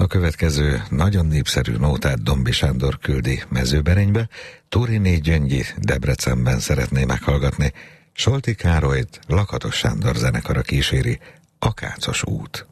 A következő nagyon népszerű nótát Dombi Sándor küldi Mezőberenybe, Turiné Gyöngyi Debrecenben szeretné meghallgatni, Solti Károlyt Lakatos Sándor zenekara kíséri, Akácos út.